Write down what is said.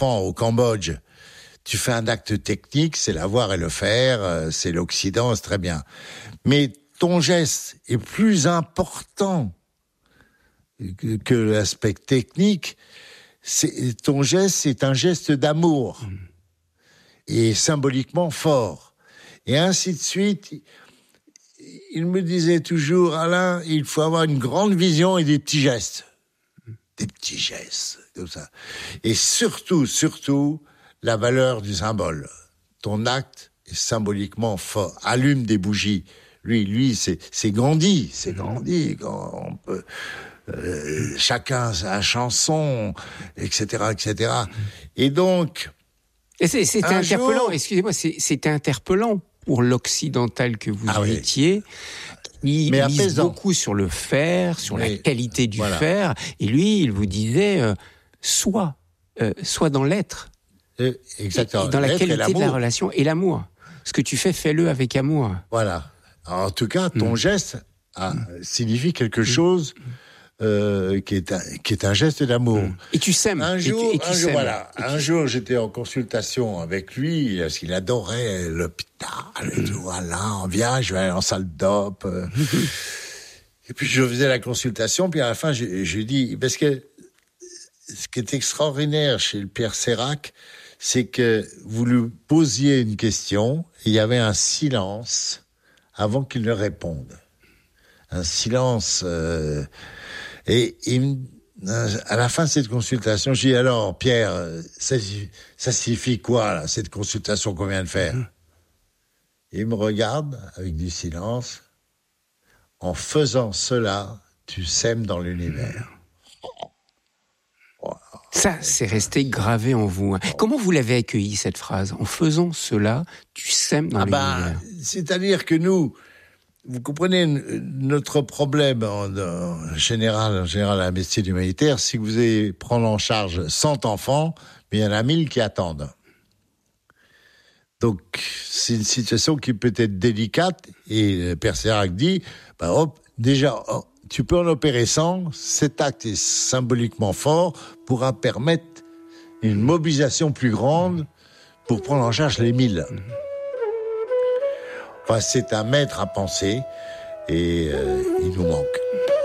serpent au Cambodge, tu fais un acte technique, c'est l'avoir et le faire, c'est l'Occident, c'est très bien. Mais ton geste est plus important que l'aspect technique. Ton geste, c'est un geste d'amour. Et symboliquement fort. Et ainsi de suite. Il me disait toujours, Alain, il faut avoir une grande vision et des petits gestes. Des petits gestes, comme ça. Et surtout, la valeur du symbole. Ton acte est symboliquement fort. Allume des bougies. Lui, c'est Gandhi. C'est Gandhi. On peut, chacun sa chanson, etc., etc. Et donc... Et c'est interpellant, excusez-moi, c'est interpellant pour l'occidental que vous étiez. Il mise beaucoup sur le faire, sur la qualité du faire. Et lui, il vous disait, sois dans l'être. Exactement. Et dans la qualité de la relation et l'amour. Ce que tu fais, fais-le avec amour. Voilà. Alors, en tout cas, ton geste signifie quelque chose qui est un geste d'amour. Et tu saimes. Un jour, j'étais en consultation avec lui, parce qu'il adorait l'hôpital. Et tout, voilà, viens, je vais aller en salle d'op. Et puis, je faisais la consultation, puis à la fin, j'ai dit, parce que ce qui est extraordinaire chez le Père Sérac, c'est que vous lui posiez une question, et il y avait un silence avant qu'il ne réponde. Un silence... Et à la fin de cette consultation, je dis, alors, Pierre, ça signifie quoi, là, cette consultation qu'on vient de faire? Et il me regarde avec du silence. En faisant cela, tu sèmes dans l'univers. Wow. Ça, c'est resté gravé en vous. Comment vous l'avez accueilli, cette phrase? En faisant cela, tu sèmes dans l'univers. C'est-à-dire que nous... Vous comprenez, notre problème en général à la médecine humanitaire, c'est que vous allez prendre en charge 100 enfants, mais il y en a 1000 qui attendent. Donc, c'est une situation qui peut être délicate, et le Père Sérac dit, tu peux en opérer 100, cet acte est symboliquement fort, pourra permettre une mobilisation plus grande pour prendre en charge les 1000. Enfin, c'est un maître à penser et il nous manque.